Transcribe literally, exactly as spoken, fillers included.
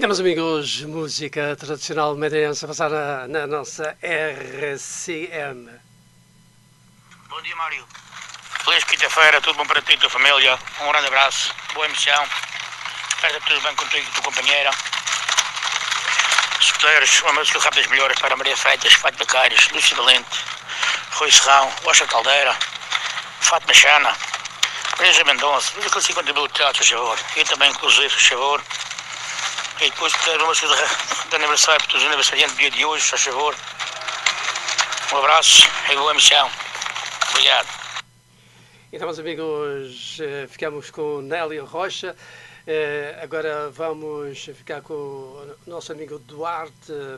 meus amigos, música tradicional madeirense a passar na, na nossa R C M. Bom dia, Mário. Feliz quinta-feira, tudo bom para ti e tua família. Um grande abraço, boa emissão. Espero que tudo bem contigo e tua companheira. Escuteiros, uma música rápidas melhores para Maria Freitas, Fátima Caires, Lúcia Valente, Rui Serrão, Rocha Caldeira, Fátima Chana, Teresa Mendonça, tudo aquilo cinquenta mil teatros, por favor. E também, inclusive, por favor. E depois ter uma música de, de aniversário para todos os aniversariantes do dia de hoje, por favor. Um abraço e boa emissão. Obrigado. Então, meus amigos, ficamos com Nélio Rocha. Agora vamos ficar com o nosso amigo Duarte